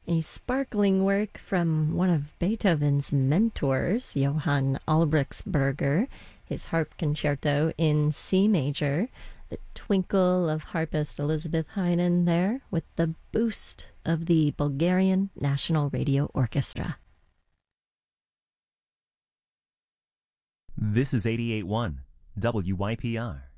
a sparkling work from one of Beethoven's mentors, Johann Albrechtsberger, his harp concerto in C major, the twinkle of harpist Elizabeth Heinen there with the boost of the Bulgarian National Radio Orchestra. This is 88.1 WYPR.